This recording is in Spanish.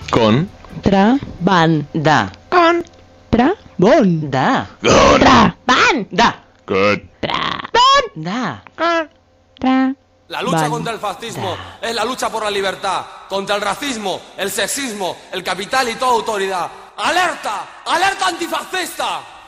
Con. Traban. Da. Con. Trabón. Da. Con. Traban. Da. Con. Trabón. Da. Tra. La lucha Van. contra el fascismo es la lucha por la libertad, contra el racismo, el sexismo, el capital y toda autoridad. ¡Alerta! ¡Alerta antifascista!